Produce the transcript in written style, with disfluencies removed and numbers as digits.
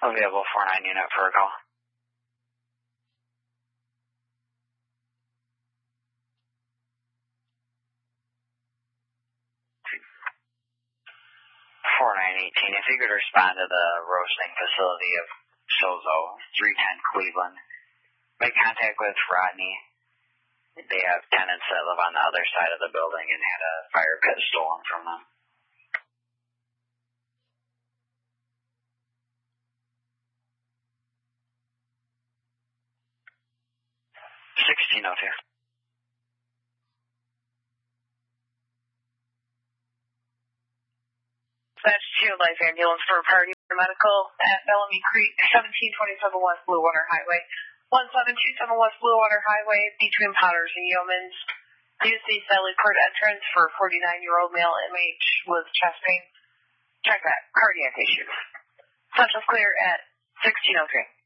Available 49 unit for a call. If you could respond to the roasting facility of Sozo, 310 Cleveland. Make contact with Rodney. They have tenants that live on the other side of the building and had a fire pit stolen from them. 1602. Dispatch to Life Ambulance for Party Medical at Bellamy Creek, 1727 West Blue Water Highway. 1727 West Blue Water Highway between Potters and Yeomans. Use the Sally Court entrance for 49-year-old male MH with chest pain. Check that. Cardiac issues. Central's clear at 1603.